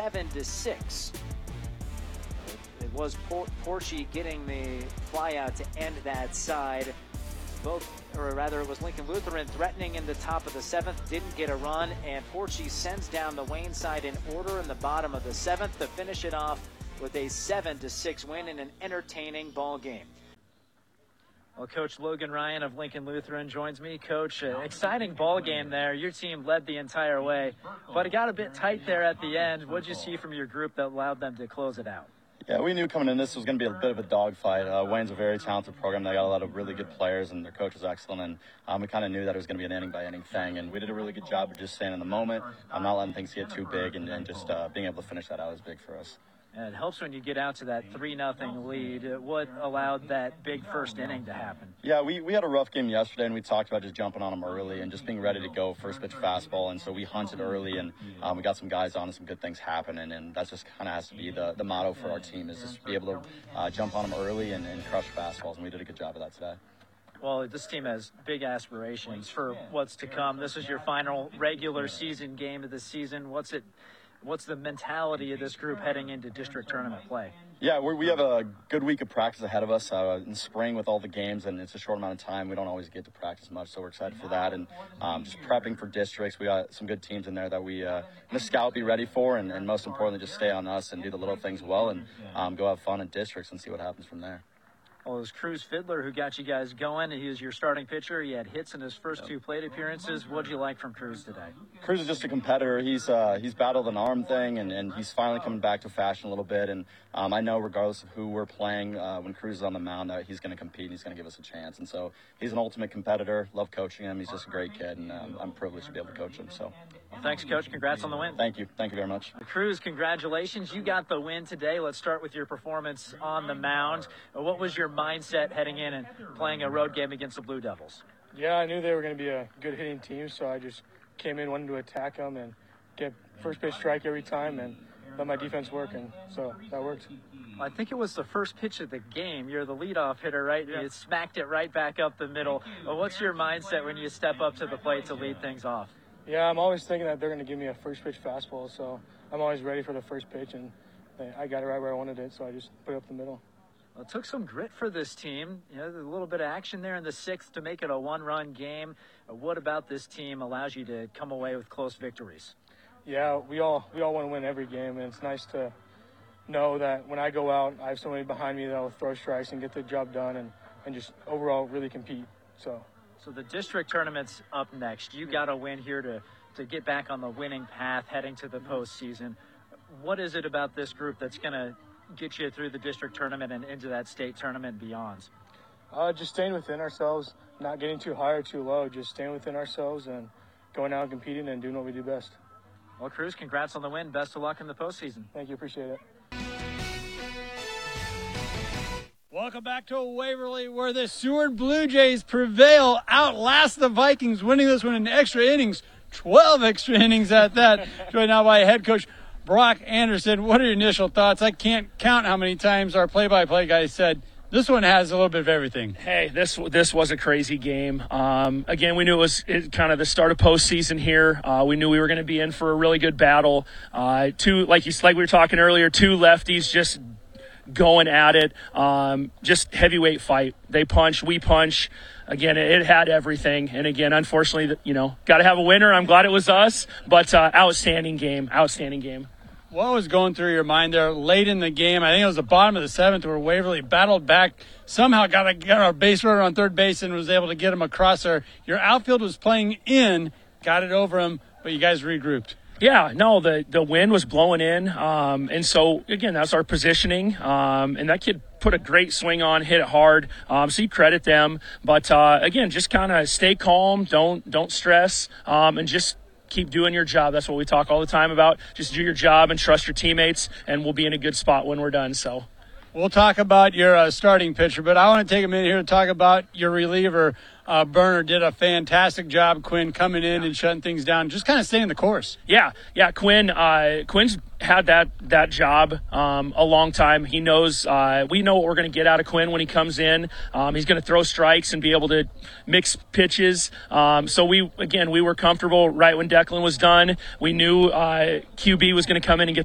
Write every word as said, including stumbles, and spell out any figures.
seven to six. It was Por- Porsche getting the flyout to end that side. Both, or rather it was Lincoln Lutheran threatening in the top of the seventh, didn't get a run, and Porsche sends down the Wayne side in order in the bottom of the seventh to finish it off with a seven to six win in an entertaining ball game. Well, Coach Logan Ryan of Lincoln Lutheran joins me. Coach, uh, exciting ball game there. Your team led the entire way, but it got a bit tight there at the end. What did you see from your group that allowed them to close it out? Yeah, we knew coming in this was going to be a bit of a dogfight. Uh, Wayne's a very talented program. They got a lot of really good players, and their coach is excellent. And um, we kind of knew that it was going to be an inning-by-inning thing. And we did a really good job of just staying in the moment, um, not letting things get too big, and, and just uh, being able to finish that out was big for us. And it helps when you get out to that three nothing lead. What allowed that big first inning to happen? Yeah, we, we had a rough game yesterday, and we talked about just jumping on them early and just being ready to go first pitch fastball. And so we hunted early, and um, we got some guys on and some good things happening. And that just kind of has to be the, the motto for our team, is just be able to uh, jump on them early and, and crush fastballs. And we did a good job of that today. Well, this team has big aspirations for what's to come. This is your final regular season game of the season. What's it? What's the mentality of this group heading into district tournament play? Yeah, we're, we have a good week of practice ahead of us uh, in spring with all the games, and it's a short amount of time. We don't always get to practice much, so we're excited for that. And um, just prepping for districts. We got some good teams in there that we uh, going to scout, be ready for, and, and most importantly, just stay on us and do the little things well, and um, go have fun in districts and see what happens from there. Well, it was Cruz Fiddler who got you guys going. He was your starting pitcher. He had hits in his first two plate appearances. What did you like from Cruz today? Cruz is just a competitor. He's uh, he's battled an arm thing, and, and he's finally coming back to fashion a little bit. And um, I know regardless of who we're playing, uh, when Cruz is on the mound, that he's going to compete and he's going to give us a chance. And so he's an ultimate competitor. Love coaching him. He's just a great kid, and um, I'm privileged to be able to coach him. So. Well, thanks, Coach. Congrats on the win. Thank you. Thank you very much. Cruz, congratulations. You got the win today. Let's start with your performance on the mound. What was your mindset heading in and playing a road game against the Blue Devils? Yeah, I knew they were going to be a good hitting team, so I just came in, wanted to attack them and get first pitch strike every time and let my defense work, and so that worked. I think it was the first pitch of the game. You're the leadoff hitter, right? Yeah. You smacked it right back up the middle. Well, what's your mindset when you step up to the plate to lead things off? Yeah, I'm always thinking that they're going to give me a first pitch fastball, so I'm always ready for the first pitch, and I got it right where I wanted it, so I just put it up the middle. Well, it took some grit for this team. You know, there's a little bit of action there in the sixth to make it a one-run game. What about this team allows you to come away with close victories? Yeah, we all we all want to win every game, and it's nice to know that when I go out, I have somebody behind me that will throw strikes and get the job done, and, and just overall really compete. So. So the district tournament's up next. You got to win here to, to get back on the winning path heading to the postseason. What is it about this group that's going to get you through the district tournament and into that state tournament and beyond? Uh, just staying within ourselves, not getting too high or too low, just staying within ourselves and going out and competing and doing what we do best. Well, Cruz, congrats on the win. Best of luck in the postseason. Thank you. Appreciate it. Welcome back to Waverly, where the Seward Blue Jays prevail, outlast the Vikings, winning this one in extra innings, twelve extra innings at that. Joined now by head coach Brock Anderson. What are your initial thoughts? I can't count how many times our play-by-play guy said this one has a little bit of everything. Hey, this this was a crazy game. Um, again, we knew it was it, kind of the start of postseason here. Uh, we knew we were going to be in for a really good battle. Uh, two, like you, like we were talking earlier, two lefties just going at it. Um, just heavyweight fight. They punch, we punch. Again, it, it had everything. And again, unfortunately, you know, got to have a winner. I'm glad it was us. But uh, outstanding game. Outstanding game. What was going through your mind there late in the game? I think it was the bottom of the seventh where Waverly battled back, somehow got a, got our base runner on third base and was able to get him across there. Your outfield was playing in, got it over him, but you guys regrouped. Yeah, no, the, the wind was blowing in. Um, and so, again, that's our positioning. Um, and that kid put a great swing on, hit it hard. Um, so you credit them. But, uh, again, just kind of stay calm. Don't, don't stress. Um, and just keep doing your job. That's what we talk all the time about. Just do your job and trust your teammates, and we'll be in a good spot when we're done. So we'll talk about your uh, starting pitcher, but I want to take a minute here to talk about your reliever. Uh, Burner did a fantastic job, Quinn, coming in and shutting things down, just kind of staying the course. Yeah, yeah, Quinn. Uh, Quinn's had that that job um, a long time. He knows. Uh, we know what we're going to get out of Quinn when he comes in. Um, he's going to throw strikes and be able to mix pitches. Um, so we again we were comfortable right when Declan was done. We knew uh, Q B was going to come in and get